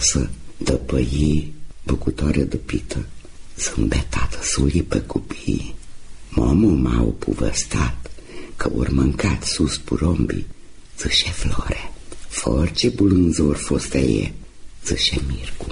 Să dăpăi bucutoare de pită, zâmbetată suli pe copii. Momul m-au povăstat că ori mâncat sus porombii, zice Flore. Force bulânzor fostăie, zice Mircu.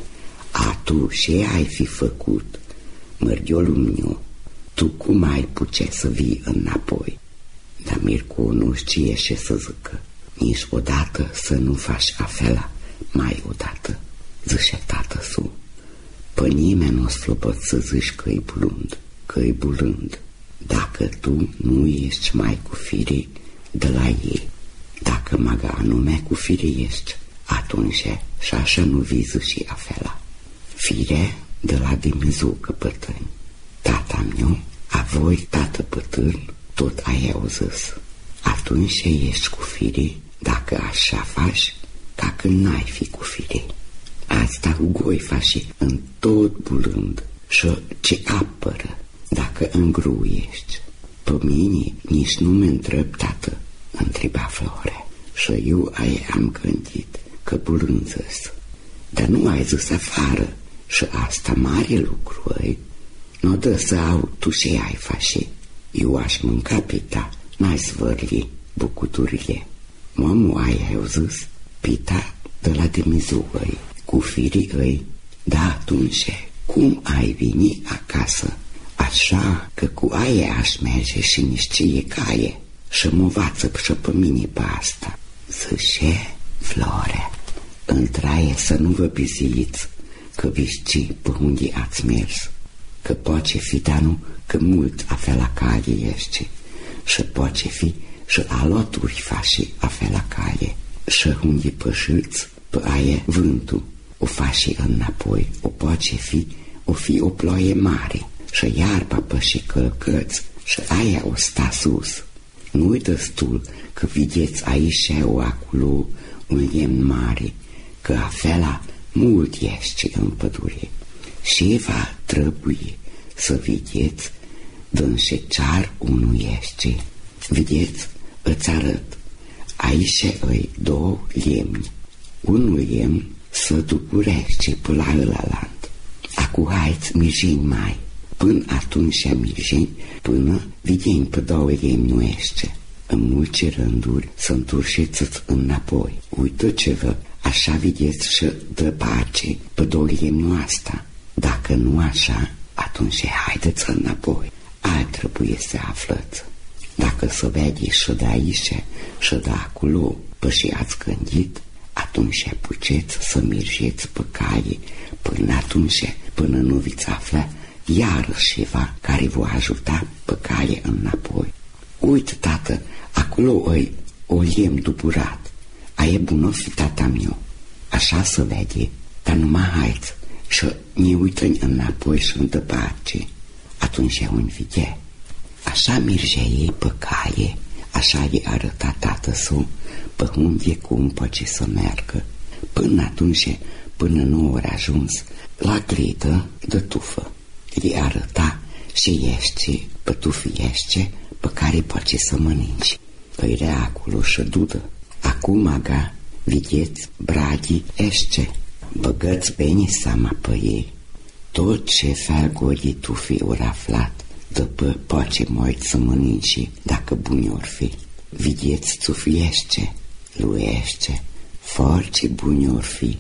A tu ce ai fi făcut, mărgiolul meu? Tu cum ai putea să vii înapoi? Dar Mircu nu știe ce să zică. Nici odată să nu faci afela, mai odată, zice tată-su. Pe nimeni nu-ți flăpăt să zici că-i blând, că-i bulând, dacă tu nu ești mai cu fire de la ei. Dacă maga anume cu fire ești, atunci și așa nu vizi și afela. Fire de la Dumnezeu căpătâni. Tata meu, a voi, tată pătârn, tot ai auzit. Atunci ești cu fire, dacă așa faci, ca când n-ai fi cu fire. Asta Hugoi face în tot bulând și ce apără, dacă îngruiești. Pe mine nici nu mă întreb, tată, întreba Flore. Și eu am gândit că bulânzăs. Dar nu ai zis afară și asta mare lucru, ei? Nu dă să au tu ce ai face. Eu aș mânca pita, n-ai zvârli bucuturile. Mămu ai zis, pita de la Dumnezeu, ei, cu firii ei. Da, atunci, cum ai veni acasă? Așa că cu aia aș merge și nici ce e caie și mă vață și pe mine pe asta. Zice Flore, întraie să nu vă biziiți că vișci pe unde ați mers, că poate fi, dar nu că mult afel la caie ești și poate fi și alături faci afel la caie și unde pășiți pe aia vântul o faci înapoi, o poate fi o ploaie mare și iarba păși călcăți și aia o sta sus. Nu-i destul că vedeți aici o acolo un lemn mare, că afela mult ești în pădure. Și va trebui să vedeți dânse țar unul ești. Vedeți, îți arăt, aici îi două lemni. Unul lemn să ducurește pe la ălaland. Acu haiți mirjeni mai. Până atunci mirjeni, până vedem pe două lemni nu ește. În multe rânduri să întorșeți înapoi. Uită ce vă, așa vedeți și de pace pe două lemnul asta. Dacă nu așa, atunci haideți înapoi. Ai trebuie să aflăți. Dacă se vede și de aici și de acolo, pe și ați gândit, atunci puteți să mergeți pe caie până atunci, până nu viți afla iarăși ceva care vă ajuta pe caie înapoi. Uite, tată, acolo e o lemn duburat. Aia e bună fi tata meu. Așa se vede, dar numai haiți și ne uităm înapoi și în departe. Atunci un vede. Așa merge ei pe caie, așa i-a arătat tată-său pe unde cum poate să meargă. Până atunci, până nu ori ajuns la gridă de tufă. I-a arăta și ește, pe tufi ește, pe care poate să mănânci. Îi rea acolo și dudă. Acum, aga, vedeți, bradii ește. Băgăți bine seama pe ei. Tot ce fel gorii tufi ori aflat, după poate moit să mănânci, dacă buni ori fi. Vedeți, tufiește, luiește, foarte buni ori fi,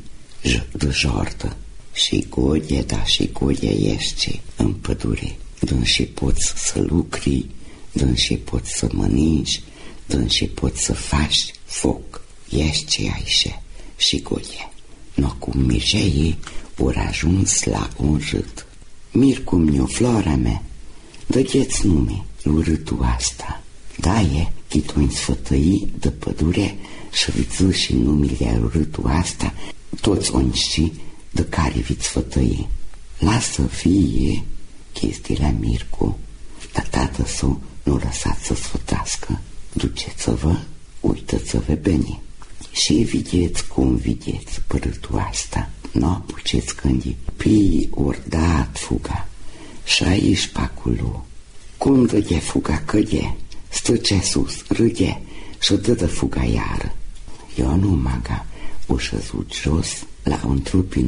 de jordă. Și golie, da, și golie ește în pădure. Dând și poți să lucri, dând și poți să mănânci, dând și poți să faci foc. Ește aici și golie. No cum mirgeii ori ajuns la un râd. Mircu mi-o, Flora mea, dă-ți nume lui râdul asta. Da, e, chituni sfătăi de pădure și viți și numele lui râdul asta, toți onși de care viți sfătăi. Lasă fie chestiile Mircu, dar tată-său nu lăsați să sfătească. Duceți-vă, uită-ți-vă bine. Și vedeți cum vedeți pe râdul asta. Nu puteți gândi. Pii ori dat fuga. Și aici pe acolo. Cum dă fuga căde? Stăce sus, râde și dă de fuga iară. Eu nu maga, o șăzut jos la un trup